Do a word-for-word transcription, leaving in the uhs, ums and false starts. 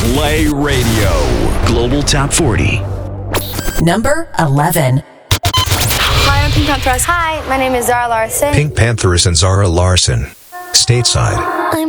Play Radio. Global Top forty. Number eleven. Hi, I'm Pink Panthers. Hi, my name is Zara Larson. Pink Panthers and Zara Larson. Stateside.